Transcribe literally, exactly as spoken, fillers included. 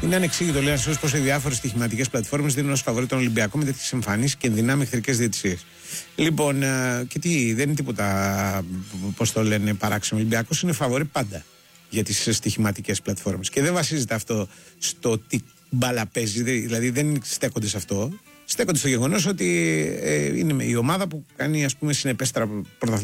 Είναι ανεξήγητο, λέει ένα πως οι διάφορες στοιχηματικές πλατφόρμες δίνουν ως φαβορί τον Ολυμπιακό με τέτοιες εμφανίσεις και ενδυνάμει εχθρικές διαιτησίες. Λοιπόν, και τι, δεν είναι τίποτα, πώς το λένε, παράξενο. Ο Ολυμπιακός είναι φαβορί πάντα για τις στοιχηματικές πλατφόρμες. Και δεν βασίζεται αυτό στο τι μπάλα παίζει, δηλαδή δεν στέκονται σε αυτό. Στέκονται στο γεγονός ότι ε, είναι η ομάδα που κάνει, ας πούμε, συνεπέστερα πρωταθλήματα.